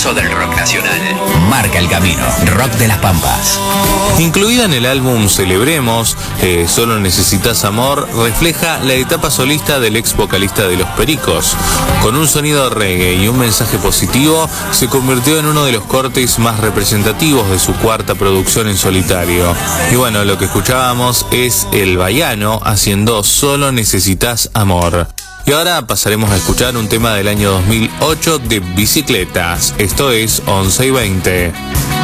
universo del rock nacional. Marca el camino. Rock de las Pampas. Incluida en el álbum Celebremos, Solo Necesitas Amor, refleja la etapa solista del ex vocalista de Los Pericos. Con un sonido reggae y un mensaje positivo, se convirtió en uno de los cortes más representativos de su cuarta producción en solitario. Y bueno, lo que escuchábamos es El Baiano haciendo Solo Necesitas Amor. Y ahora pasaremos a escuchar un tema del año 2008 de Bicicletas. Esto es 11 y 20.